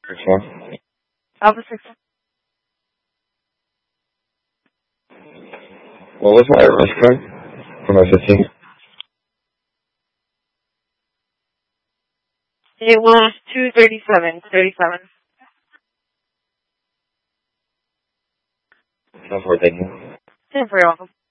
Which one? Alpha 6. What was my rush card for my 15? It was 237. That's what they do. Yeah, very welcome.